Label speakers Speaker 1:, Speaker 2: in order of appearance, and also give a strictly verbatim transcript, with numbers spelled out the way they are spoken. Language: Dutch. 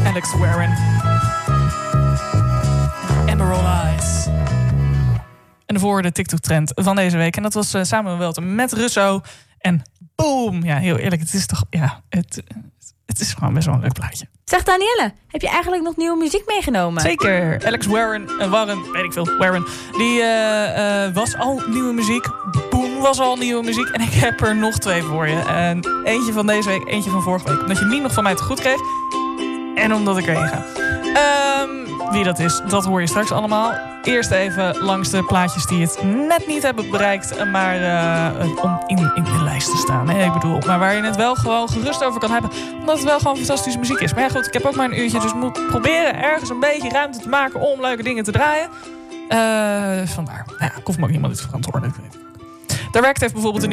Speaker 1: Alex Warren. Emerald Eyes. En daarvoor de TikTok-trend van deze week. En dat was uh, Samuel Welten met Russo. En boom! Ja, heel eerlijk, het is toch... Ja, het, het is gewoon best wel een leuk plaatje.
Speaker 2: Zeg Danielle, heb je eigenlijk nog nieuwe muziek meegenomen?
Speaker 1: Zeker. Alex Warren, uh, Warren, weet ik veel, Warren. Die uh, uh, was al nieuwe muziek. Boom, was al nieuwe muziek. En ik heb er nog twee voor je. En eentje van deze week, eentje van vorige week. Omdat je niet nog van mij te goed kreeg. En omdat ik erin ga. Um, wie dat is, dat hoor je straks allemaal. Eerst even langs de plaatjes die het net niet hebben bereikt. Maar uh, om in, in de lijst te staan. Hè? Ik bedoel, maar waar je het wel gewoon gerust over kan hebben. Omdat het wel gewoon fantastische muziek is. Maar ja goed, ik heb ook maar een uurtje. Dus ik moet proberen ergens een beetje ruimte te maken om leuke dingen te draaien. Uh, vandaar. Nou ja, ik hoef me ook niemand dit verantwoordelijk te weten. Daar werkt heeft bijvoorbeeld een